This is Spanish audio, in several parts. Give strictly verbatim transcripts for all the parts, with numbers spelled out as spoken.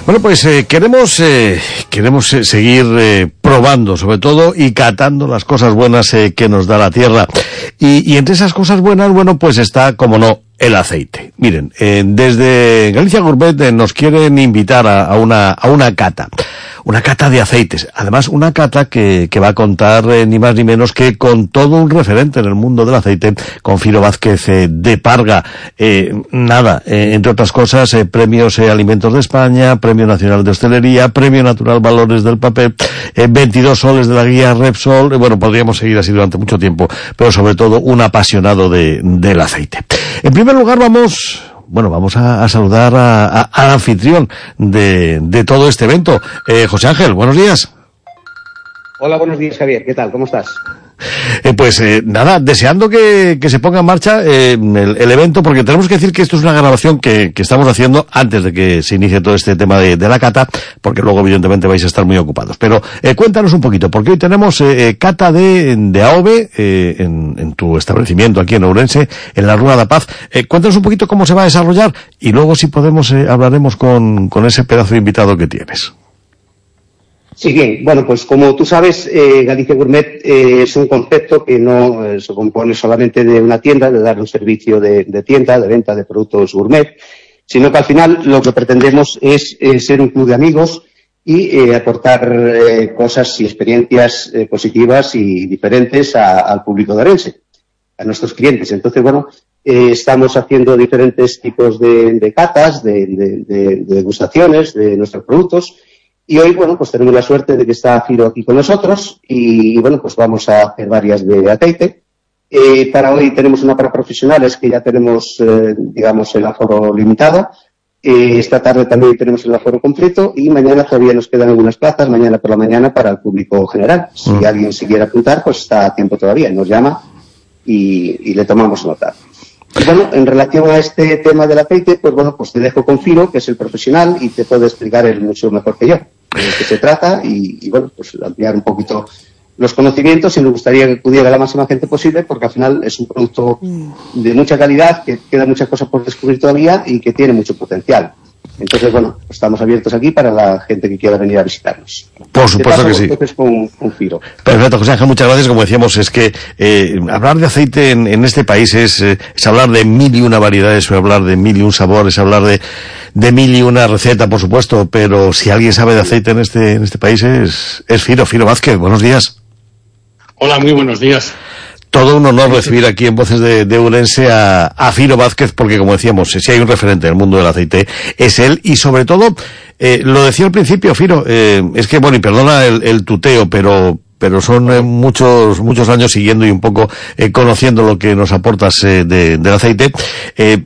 Bueno, pues eh, queremos eh, queremos eh, seguir eh, probando, sobre todo, y catando las cosas buenas eh, que nos da la tierra. Y, y entre esas cosas buenas, bueno, pues está, como no, el aceite. Miren, eh, desde Galicia Gourmet eh, nos quieren invitar a, a una a una cata. Una cata de aceites. Además, una cata que, que va a contar eh, ni más ni menos que con todo un referente en el mundo del aceite, con Firo Vázquez eh, de Parga. Eh, nada, eh, entre otras cosas, eh, premios eh, Alimentos de España, Premio Nacional de Hostelería, Premio Natural Valores del Papel, eh, veintidós soles de la guía Repsol. Eh, bueno, podríamos seguir así durante mucho tiempo, pero sobre todo un apasionado de, del aceite. En primer lugar, vamos... Bueno, vamos a, a saludar a, a, al anfitrión de, de todo este evento. Eh, José Ángel, buenos días. Hola, buenos días, Javier. ¿Qué tal? ¿Cómo estás? Eh, pues eh, nada, deseando que, que se ponga en marcha eh, el, el evento, porque tenemos que decir que esto es una grabación que, que estamos haciendo antes de que se inicie todo este tema de, de la cata, porque luego evidentemente vais a estar muy ocupados. Pero eh, cuéntanos un poquito, porque hoy tenemos eh, cata de, de A O V E eh, en, en tu establecimiento aquí en Ourense, en la Rúa da Paz. Eh, cuéntanos un poquito cómo se va a desarrollar y luego, si podemos, eh, hablaremos con, con ese pedazo de invitado que tienes. Sí, bien. Bueno, pues como tú sabes, eh, Galicia Gourmet eh, es un concepto que no eh, se compone solamente de una tienda, de dar un servicio de, de tienda, de venta de productos gourmet, sino que al final lo que pretendemos es eh, ser un club de amigos y eh, aportar eh, cosas y experiencias eh, positivas y diferentes a, al público de Ourense, a nuestros clientes. Entonces, bueno, eh, estamos haciendo diferentes tipos de, de catas, de, de, de, de degustaciones de nuestros productos. Y hoy, bueno, pues tenemos la suerte de que está Firo aquí con nosotros y, bueno, pues vamos a hacer varias de aceite. Eh, para hoy tenemos una para profesionales que ya tenemos, eh, digamos, el aforo limitado. Eh, esta tarde también tenemos el aforo completo y mañana todavía nos quedan algunas plazas, mañana por la mañana para el público general. Si mm. alguien se quiere apuntar, pues está a tiempo todavía. Nos llama y, y le tomamos nota. Y bueno, en relación a este tema del aceite, pues bueno, pues te dejo con Firo, que es el profesional y te puede explicar él mucho mejor que yo de qué se trata y, y bueno, pues ampliar un poquito los conocimientos y me gustaría que pudiera la máxima gente posible porque al final es un producto de mucha calidad, que queda muchas cosas por descubrir todavía y que tiene mucho potencial. Entonces, bueno, estamos abiertos aquí para la gente que quiera venir a visitarnos. Por supuesto que sí. Entonces, con, con Firo. Perfecto, José Ángel, muchas gracias. Como decíamos, es que eh, hablar de aceite en, en este país es, eh, es hablar de mil y una variedades, es hablar de mil y un sabores, es hablar de, de mil y una receta, por supuesto, pero si alguien sabe de aceite en este, en este país es, es Firo, Firo Vázquez. Buenos días. Hola, muy buenos días. Todo un honor recibir aquí en Voces de, de Ourense a, a Firo Vázquez, porque como decíamos, si hay un referente en el mundo del aceite, es él, y sobre todo, eh, lo decía al principio, Firo, eh, es que, bueno, y perdona el, el tuteo, pero, pero son eh, muchos, muchos años siguiendo y un poco eh, conociendo lo que nos aportas eh, de, del aceite, eh,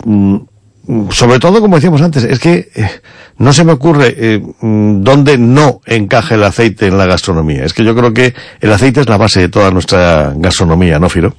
sobre todo, como decíamos antes, es que eh, no se me ocurre eh, dónde no encaja el aceite en la gastronomía. Es que yo creo que el aceite es la base de toda nuestra gastronomía, ¿no, Firo?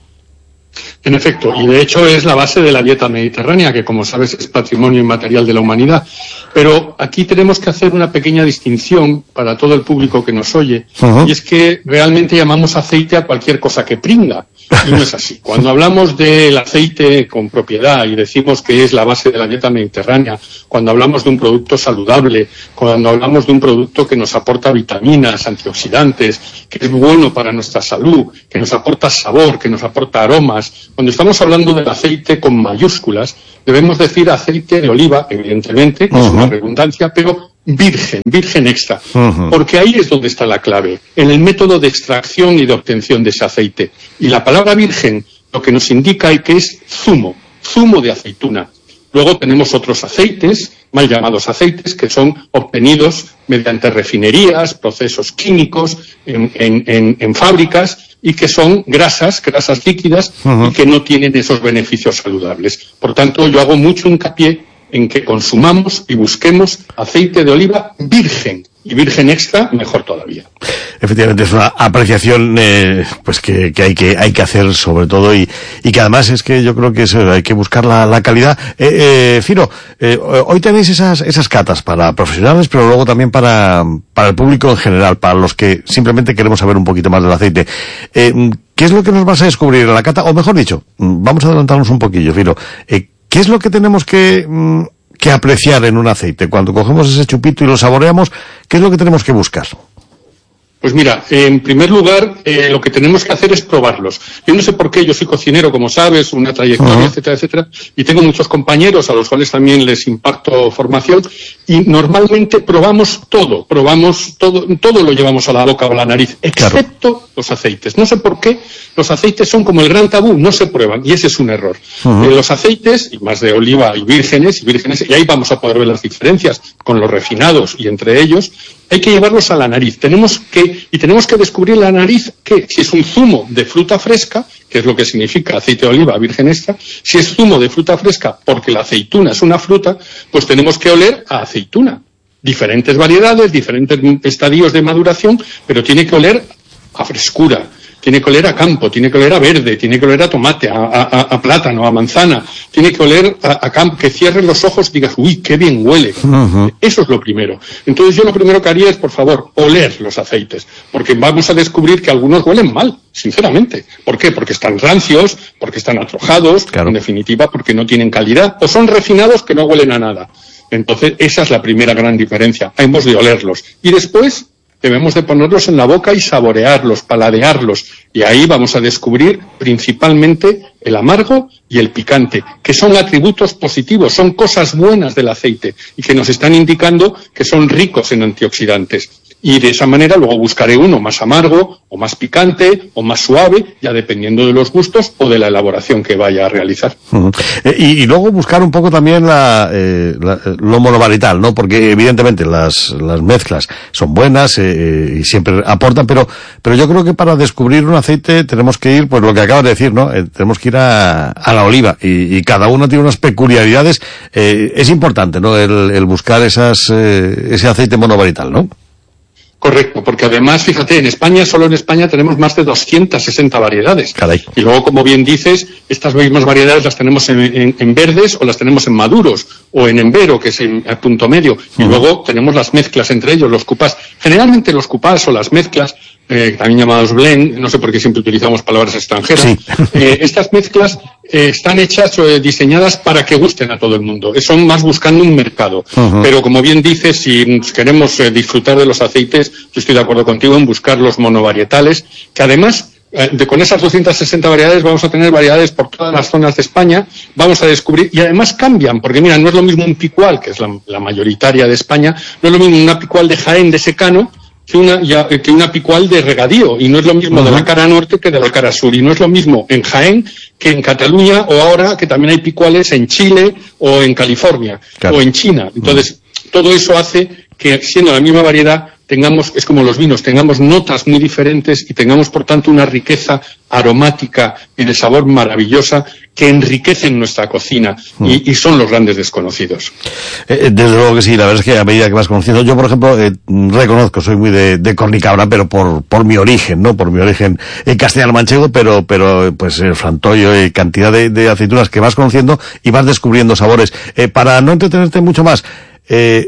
En efecto, y de hecho es la base de la dieta mediterránea, que como sabes es patrimonio inmaterial de la humanidad. Pero aquí tenemos que hacer una pequeña distinción para todo el público que nos oye, uh-huh. y es que realmente llamamos aceite a cualquier cosa que pringa, y no es así. Cuando hablamos del aceite con propiedad y decimos que es la base de la dieta mediterránea, cuando hablamos de un producto saludable, cuando hablamos de un producto que nos aporta vitaminas, antioxidantes, que es bueno para nuestra salud, que nos aporta sabor, que nos aporta aromas, cuando estamos hablando del aceite con mayúsculas, debemos decir aceite de oliva, evidentemente, que uh-huh. es una redundancia, pero virgen, virgen extra, uh-huh. porque ahí es donde está la clave, en el método de extracción y de obtención de ese aceite. Y la palabra virgen lo que nos indica es que es zumo, zumo de aceituna. Luego tenemos otros aceites, mal llamados aceites, que son obtenidos mediante refinerías, procesos químicos, en, en, en, en fábricas, y que son grasas, grasas líquidas, uh-huh. y que no tienen esos beneficios saludables. Por tanto, yo hago mucho hincapié en que consumamos y busquemos aceite de oliva virgen, y virgen extra, mejor todavía. Efectivamente, es una apreciación eh, pues que, que hay que hay que hacer sobre todo, y, y que además es que yo creo que es, hay que buscar la, la calidad. Eh, eh, Firo, eh, hoy tenéis esas esas catas para profesionales, pero luego también para para el público en general, para los que simplemente queremos saber un poquito más del aceite. Eh, ¿Qué es lo que nos vas a descubrir en la cata? O mejor dicho, vamos a adelantarnos un poquillo, Firo. Eh, ¿Qué es lo que tenemos que que apreciar en un aceite? Cuando cogemos ese chupito y lo saboreamos, ¿qué es lo que tenemos que buscar? Pues mira, en primer lugar, eh, lo que tenemos que hacer es probarlos. Yo no sé por qué, yo soy cocinero, como sabes, una trayectoria, uh-huh. etcétera, etcétera, y tengo muchos compañeros a los cuales también les imparto formación, y normalmente probamos todo, probamos todo, todo lo llevamos a la boca o a la nariz, excepto claro. los aceites. No sé por qué, los aceites son como el gran tabú, no se prueban, y ese es un error. Uh-huh. Eh, los aceites, y más de oliva y vírgenes, y vírgenes, y ahí vamos a poder ver las diferencias con los refinados, y entre ellos, hay que llevarlos a la nariz. Tenemos que, y tenemos que descubrir la nariz que, si es un zumo de fruta fresca, que es lo que significa aceite de oliva virgen extra, si es zumo de fruta fresca porque la aceituna es una fruta, pues tenemos que oler a aceituna. Diferentes variedades, diferentes estadios de maduración, pero tiene que oler a frescura. Tiene que oler a campo, tiene que oler a verde, tiene que oler a tomate, a, a, a plátano, a manzana, tiene que oler a, a campo, que cierres los ojos y digas, uy, qué bien huele. Uh-huh. Eso es lo primero. Entonces yo lo primero que haría es, por favor, oler los aceites, porque vamos a descubrir que algunos huelen mal, sinceramente. ¿Por qué? Porque están rancios, porque están atrojados, claro. en definitiva, porque no tienen calidad, o son refinados que no huelen a nada. Entonces esa es la primera gran diferencia. Hemos de olerlos. Y después debemos de ponerlos en la boca y saborearlos, paladearlos, y ahí vamos a descubrir principalmente el amargo y el picante, que son atributos positivos, son cosas buenas del aceite y que nos están indicando que son ricos en antioxidantes. Y de esa manera luego buscaré uno más amargo, o más picante, o más suave, ya dependiendo de los gustos o de la elaboración que vaya a realizar. Uh-huh. Eh, y, y luego buscar un poco también la, eh, la, lo monovarital, ¿no? Porque evidentemente las, las mezclas son buenas eh, y siempre aportan, pero, pero yo creo que para descubrir un aceite tenemos que ir, pues lo que acabas de decir, ¿no? Eh, tenemos que ir a, a la oliva y, y cada uno tiene unas peculiaridades. Eh, es importante, ¿no? El, el buscar esas, eh, ese aceite monovarital, ¿no? Correcto, porque además, fíjate, en España, solo en España tenemos más de doscientas sesenta variedades. Caray. Y luego, como bien dices, estas mismas variedades las tenemos en, en, en verdes o las tenemos en maduros o en embero, que es en a punto medio. Uh-huh. Y luego tenemos las mezclas entre ellos, los cupás. Generalmente los cupás o las mezclas, eh, también llamados blend, no sé por qué siempre utilizamos palabras extranjeras, sí. eh, estas mezclas eh, están hechas o eh, diseñadas para que gusten a todo el mundo. Son más buscando un mercado. Uh-huh. Pero como bien dices, si queremos eh, disfrutar de los aceites, yo estoy de acuerdo contigo en buscar los monovarietales, que además, eh, de, con esas doscientas sesenta variedades vamos a tener variedades por todas las zonas de España, vamos a descubrir, y además cambian, porque mira, no es lo mismo un picual, que es la, la mayoritaria de España, no es lo mismo una picual de Jaén, de secano, que una, ya, que una picual de regadío, y no es lo mismo uh-huh. de la cara norte que de la cara sur, y no es lo mismo en Jaén que en Cataluña, o ahora que también hay picuales en Chile o en California, claro. o en China. Entonces, uh-huh. todo eso hace que, siendo la misma variedad, tengamos, es como los vinos, tengamos notas muy diferentes y tengamos, por tanto, una riqueza aromática y de sabor maravillosa que enriquecen nuestra cocina mm. y, y son los grandes desconocidos. Eh, desde luego que sí, la verdad es que a medida que vas conociendo, yo por ejemplo eh, reconozco, soy muy de, de cornicabra, pero por por mi origen, ¿no? Por mi origen eh, castellano-manchego, pero pero pues el frantollo y cantidad de, de aceitunas que vas conociendo y vas descubriendo sabores. Eh, para no entretenerte mucho más, eh,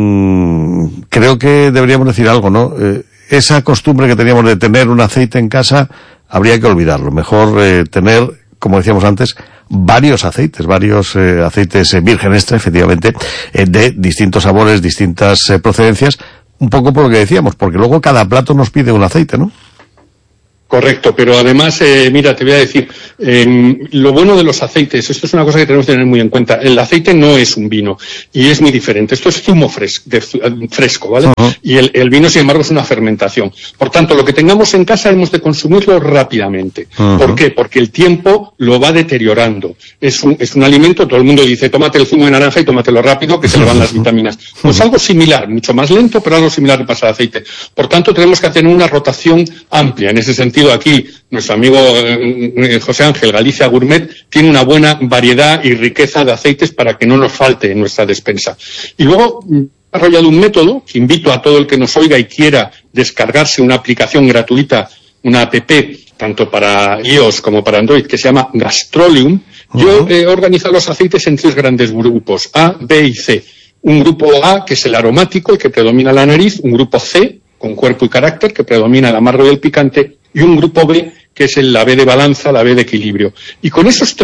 mm, creo que deberíamos decir algo, ¿no? Eh, esa costumbre que teníamos de tener un aceite en casa, habría que olvidarlo. Mejor eh, tener, como decíamos antes, varios aceites, varios eh, aceites eh, virgen extra, efectivamente, eh, de distintos sabores, distintas eh, procedencias, un poco por lo que decíamos, porque luego cada plato nos pide un aceite, ¿no? Correcto, pero además, eh, mira, te voy a decir, eh, lo bueno de los aceites, esto es una cosa que tenemos que tener muy en cuenta, el aceite no es un vino, y es muy diferente, esto es zumo fres- de, fresco, ¿vale? Uh-huh. Y el, el vino, sin embargo, es una fermentación. Por tanto, lo que tengamos en casa hemos de consumirlo rápidamente. Uh-huh. ¿Por qué? Porque el tiempo lo va deteriorando. Es un, es un alimento, todo el mundo dice, tómate el zumo de naranja y tómatelo rápido, que se le van las vitaminas. Pues algo similar, mucho más lento, pero algo similar le pasa al aceite. Por tanto, tenemos que tener una rotación amplia en ese sentido. Aquí, nuestro amigo eh, José Ángel Galicia Gourmet tiene una buena variedad y riqueza de aceites para que no nos falte en nuestra despensa. Y luego, he desarrollado un método que invito a todo el que nos oiga y quiera descargarse una aplicación gratuita, una app, tanto para iOS como para Android, que se llama Gastrolium. Uh-huh. Yo he organizado los aceites en tres grandes grupos, A, B y C. Un grupo A, que es el aromático, el que predomina la nariz, un grupo C, con cuerpo y carácter, que predomina el amargo y el picante, y un grupo B, que es el, la B de balanza, la B de equilibrio. Y con esos tres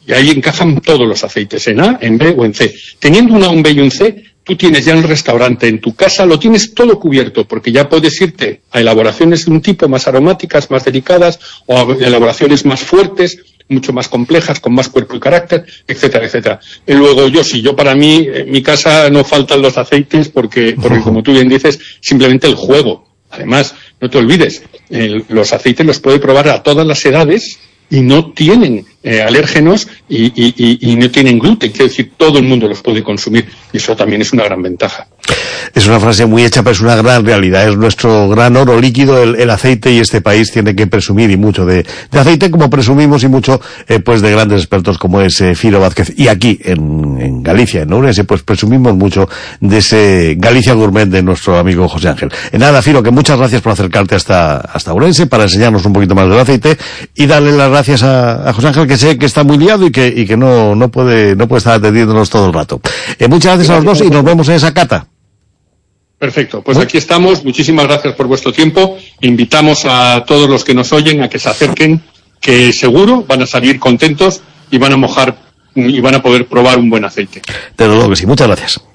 Y ahí encajan todos los aceites, en A, en B o en C. Teniendo un A, un B y un C, tú tienes ya en el restaurante, en tu casa, lo tienes todo cubierto, porque ya puedes irte a elaboraciones de un tipo más aromáticas, más delicadas, o a elaboraciones más fuertes, mucho más complejas, con más cuerpo y carácter, etcétera, etcétera. Y luego yo sí, yo para mí, en mi casa no faltan los aceites, porque, porque como tú bien dices, simplemente el juego. Además, no te olvides, el, los aceites los puede probar a todas las edades, y no tienen eh, alérgenos y, y, y, y no tienen gluten, quiere decir, todo el mundo los puede consumir, y eso también es una gran ventaja. Es una frase muy hecha, pero es una gran realidad. Es nuestro gran oro líquido, el, el aceite, y este país tiene que presumir y mucho de, de aceite, como presumimos y mucho eh, pues de grandes expertos como es eh, Firo Vázquez. Y aquí, en, en Galicia, en Ourense, pues presumimos mucho de ese Galicia Gourmet de nuestro amigo José Ángel. En nada, Firo, que muchas gracias por acercarte hasta, hasta Ourense para enseñarnos un poquito más del aceite, y darle las gracias a, a José Ángel, que sé que está muy liado y que, y que no, no puede, no puede estar atendiéndonos todo el rato. Eh, muchas gracias a los dos y nos vemos en esa cata. Perfecto, pues aquí estamos. Muchísimas gracias por vuestro tiempo. Invitamos a todos los que nos oyen a que se acerquen, que seguro van a salir contentos y van a mojar y van a poder probar un buen aceite. Desde luego que sí. Muchas gracias.